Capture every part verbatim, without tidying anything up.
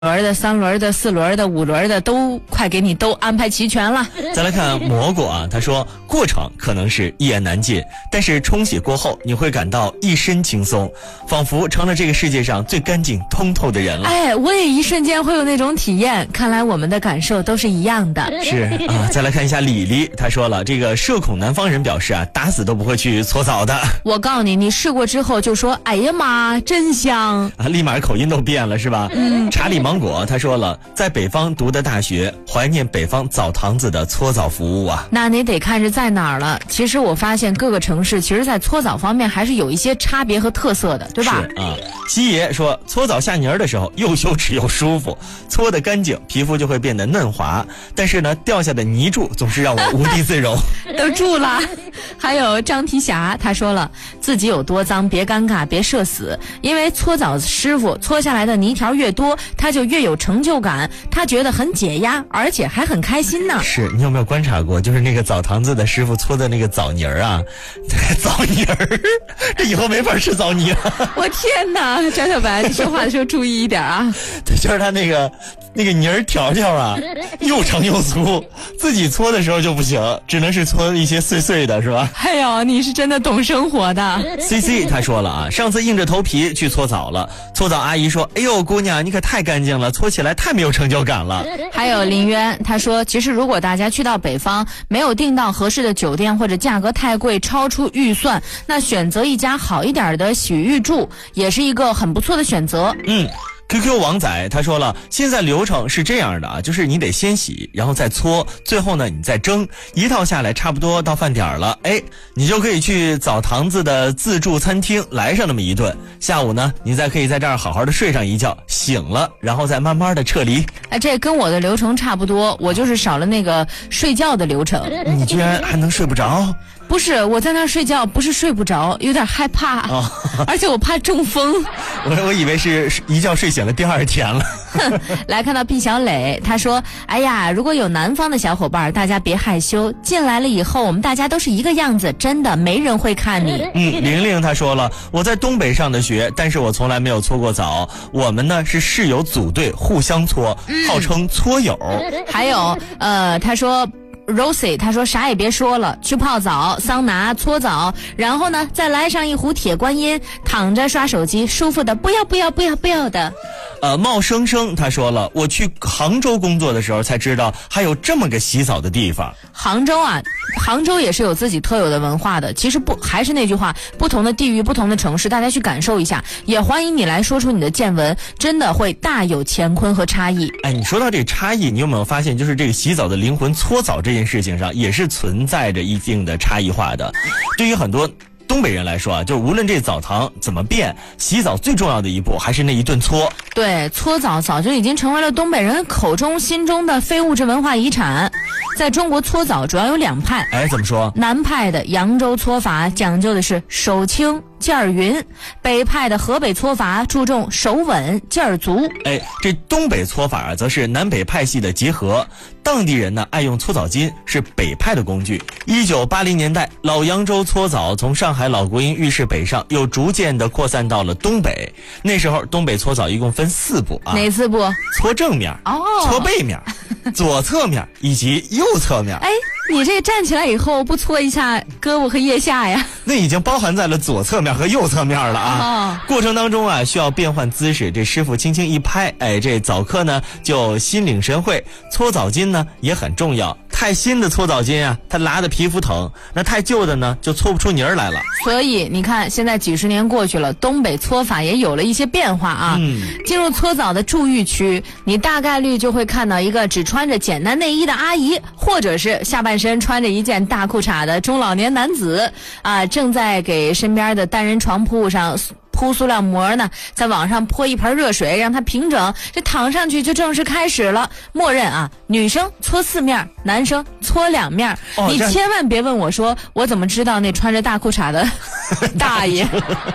轮的、三轮的、四轮的、五轮的都快给你都安排齐全了。 再来看蘑菇啊，他说过程可能是一言难尽，但是冲洗过后你会感到一身轻松，仿佛成了这个世界上最干净通透的人了。 哎，我也一瞬间会有那种体验，看来我们的感受都是一样的。 是啊，再来看一下李丽，他说了，这个社恐南方人表示啊，打死都不会去搓澡的。 我告诉你，你试过之后就说，哎呀妈，真香啊，立马口音都变了是吧？嗯。查理芒果他说了，在北方读的大学，怀念北方澡堂子的搓澡服务啊。 那你得看是在哪儿了。其实我发现各个城市其实在搓澡方面还是有一些差别和特色的，对吧？ 是啊。西爷说，搓澡下泥儿的时候又羞耻又舒服，搓得干净，皮肤就会变得嫩滑，但是呢，掉下的泥柱总是让我无地自容。 都住了。还有张提霞，他说了，自己有多脏别尴尬别社死，因为搓澡师傅搓下来的泥条越多，他就越有成就感，他觉得很解压，而且还很开心呢。 是，你有没有观察过，就是那个澡堂子的师傅搓的那个澡泥儿啊，澡泥儿，这以后没法吃澡泥了。 我天哪，张小白，你说话的时候注意一点啊。 对，就是他那个那个泥儿条条啊，又长又粗，自己搓的时候就不行，只能是搓一些碎碎的，是吧？ 哎呦，你是真的懂生活的。 C C 他说了啊，上次硬着头皮去搓澡了，搓澡阿姨说，哎呦姑娘，你可太干净了，搓起来太没有成就感了。 还有林渊，他说，其实如果大家去到北方，没有订到合适的酒店或者价格太贵超出预算，那选择一家好一点的洗浴住也是一个很不错的选择。 嗯。Q Q 王仔他说了，现在流程是这样的啊，就是你得先洗，然后再搓，最后呢你再蒸，一套下来差不多到饭点了，哎，你就可以去澡堂子的自助餐厅来上那么一顿，下午呢你再可以在这儿好好的睡上一觉，醒了然后再慢慢的撤离。 哎，这跟我的流程差不多，我就是少了那个睡觉的流程。 你居然还能睡不着？ 不是，我在那儿睡觉不是睡不着，有点害怕，哦、而且我怕中风。 我我以为是一觉睡醒了第二天了。 来看到毕小磊，他说，哎呀，如果有南方的小伙伴，大家别害羞，进来了以后我们大家都是一个样子，真的没人会看你。 嗯，玲玲他说了，我在东北上的学，但是我从来没有搓过澡，我们呢是室友组队互相搓，嗯、号称搓友。 还有呃他说Rosie 他说，啥也别说了，去泡澡、桑拿、搓澡，然后呢再来上一壶铁观音，躺着刷手机，舒服的不要不要不要不要的。 呃，茂生生他说了，我去杭州工作的时候才知道还有这么个洗澡的地方。 杭州啊，杭州也是有自己特有的文化的。其实不，还是那句话，不同的地域、不同的城市，大家去感受一下。也欢迎你来说出你的见闻，真的会大有乾坤和差异。 哎，你说到这个差异，你有没有发现，就是这个洗澡的灵魂搓澡这件事情上，也是存在着一定的差异化的。对于很多东北人来说啊，就是无论这澡堂怎么变，洗澡最重要的一步还是那一顿搓。 对，搓澡早就已经成为了东北人口中心中的非物质文化遗产。在中国搓澡主要有两派。 哎，怎么说？ 南派的扬州搓法讲究的是手轻劲儿匀，北派的河北搓法注重手稳劲儿足。 哎，这东北搓法啊，则是南北派系的结合。当地人呢爱用搓澡巾，是北派的工具。一九八零年代，老扬州搓澡从上海老国营浴室北上，又逐渐的扩散到了东北。那时候东北搓澡一共分四步啊。 哪四步？ 搓正面， 哦， 搓背面，左侧面以及右侧面。 哎，你这站起来以后不搓一下胳膊和腋下呀？ 那已经包含在了左侧面和右侧面了啊。哦、过程当中啊，需要变换姿势，这师傅轻轻一拍，哎，这澡客呢就心领神会。搓澡巾呢也很重要，太新的搓澡巾啊，它拉的皮肤疼；那太旧的呢，就搓不出泥儿来了。 所以你看，现在几十年过去了，东北搓法也有了一些变化啊。嗯，进入搓澡的注浴区，你大概率就会看到一个只穿着简单内衣的阿姨，或者是下半身穿着一件大裤衩的中老年男子啊，正在给身边的单人床铺上铺塑料膜呢，在往上泼一盆热水，让它平整，这躺上去就正式开始了。默认啊，女生搓四面，男生搓两面。哦、你千万别问我说，我怎么知道那穿着大裤衩的大爷？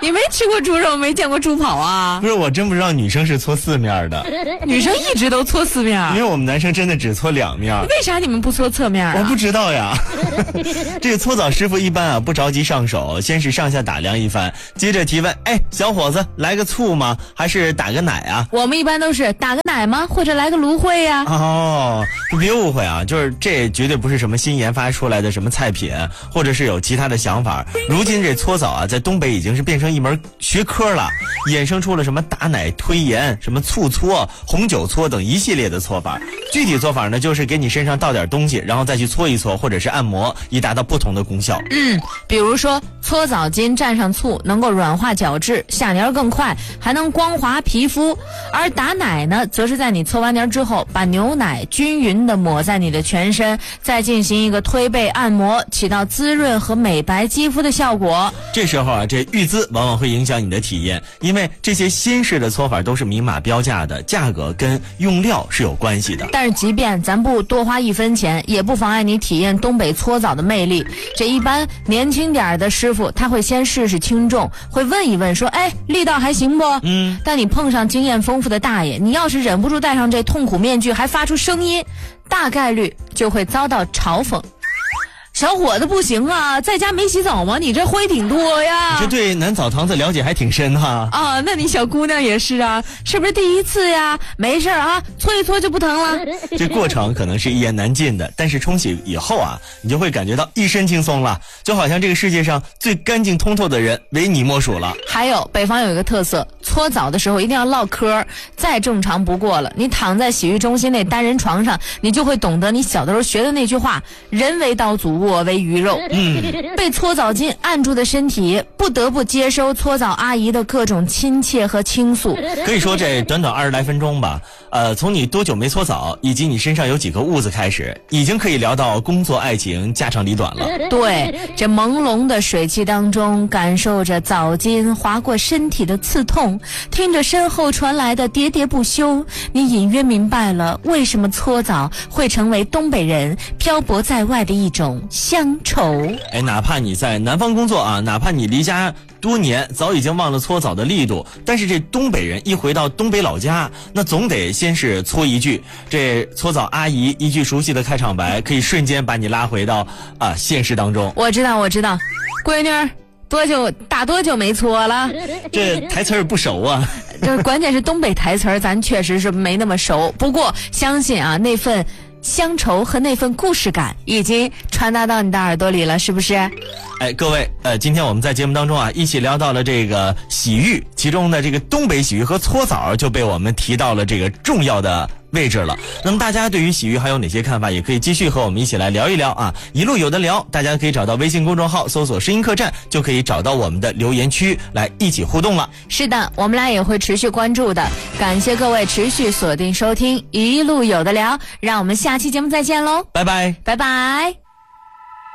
你没吃过猪肉，没见过猪跑啊？ 不是，我真不知道女生是搓四面的， 女生一直都搓四面， 因为我们男生真的只搓两面。 为啥你们不搓侧面啊？ 我不知道呀。这个搓澡师傅一般啊不着急上手，先是上下打量一番，接着提问：哎，小伙子，来个醋吗？还是打个奶啊？ 我们一般都是打个奶吗？或者来个芦荟呀？ 哦，别误会啊，就是这绝对不是什么新研发出来的什么菜品，或者是有其他的想法。如今这搓澡啊，在东北已经是变成一门学科了，衍生出了什么打奶、推盐、什么醋搓、红酒搓等一系列的搓法。具体做法呢，就是给你身上倒点东西，然后再去搓一搓，或者是按摩，以达到不同的功效。 嗯，比如说搓澡巾蘸上醋，能够软化角质，下黏更快，还能光滑皮肤。而打奶呢，则是在你搓完黏之后，把牛奶均匀地抹在你的全身，再进行一个推背按摩，起到滋润和美白肌肤的效果。 这时候啊，这浴姿往往会影响你的体验，因为这些新式的搓法都是明码标价的，价格跟用料是有关系的。 但是即便咱不多花一分钱，也不妨碍你体验东北搓澡的魅力。这一般年轻点的师傅，他会先试试轻重，会问一问说，哎，力道还行不？ 嗯。 但你碰上经验丰富的大爷，你要是忍不住戴上这痛苦面具还发出声音，大概率就会遭到嘲讽。小伙子不行啊，在家没洗澡吗？你这灰挺多呀。 你这对男澡堂子了解还挺深哈。 啊，那你小姑娘也是啊，是不是第一次呀？没事啊，搓一搓就不疼了。 这过程可能是一言难尽的，但是冲洗以后啊，你就会感觉到一身轻松了，就好像这个世界上最干净通透的人唯你莫属了。 还有北方有一个特色，搓澡的时候一定要唠嗑，再正常不过了。你躺在洗浴中心那单人床上，你就会懂得你小的时候学的那句话：人为刀俎，我为鱼肉。 嗯， 被搓澡巾按住的身体，不得不接收搓澡阿姨的各种亲切和倾诉。 可以说这短短二十来分钟吧，呃，从你多久没搓澡，以及你身上有几个痦子开始，已经可以聊到工作、爱情、家长里短了。 对，这朦胧的水汽当中，感受着澡巾划过身体的刺痛，听着身后传来的喋喋不休，你隐约明白了为什么搓澡会成为东北人漂泊在外的一种乡愁。 哎，哪怕你在南方工作啊，哪怕你离家多年，早已经忘了搓澡的力度，但是这东北人一回到东北老家，那总得先是搓一句，这搓澡阿姨一句熟悉的开场白，可以瞬间把你拉回到啊现实当中。 我知道，我知道，闺女儿多久打多久没搓了？ 这台词儿不熟啊。 这关键是东北台词儿，咱确实是没那么熟。不过相信啊，那份乡愁和那份故事感已经传达到你的耳朵里了，是不是？ 哎，各位，呃，今天我们在节目当中啊，一起聊到了这个洗浴，其中的这个东北洗浴和搓澡就被我们提到了这个重要的位置了。那么大家对于洗浴还有哪些看法，也可以继续和我们一起来聊一聊啊。一路有的聊，大家可以找到微信公众号搜索声音客栈，就可以找到我们的留言区来一起互动了。 是的，我们俩也会持续关注的。感谢各位持续锁定收听一路有的聊，让我们下期节目再见喽， 拜拜， 拜拜。